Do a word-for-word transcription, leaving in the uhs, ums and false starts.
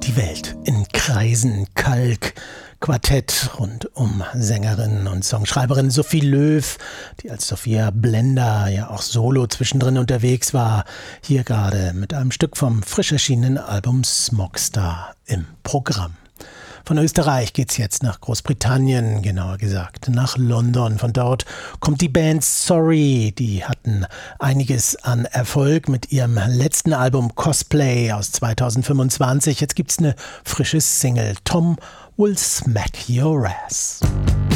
Die Welt in Kreisen, Kalk, Quartett rund um Sängerin und Songschreiberin Sophie Löw, die als Sophia Blender ja auch solo zwischendrin unterwegs war, hier gerade mit einem Stück vom frisch erschienenen Album Smogstar im Programm. Von Österreich geht's jetzt nach Großbritannien, genauer gesagt nach London. Von dort kommt die Band Sorry. Die hatten einiges an Erfolg mit ihrem letzten Album Cosplay aus zweitausendfünfundzwanzig. Jetzt gibt's eine frische Single. Tom Will Smack Your Ass.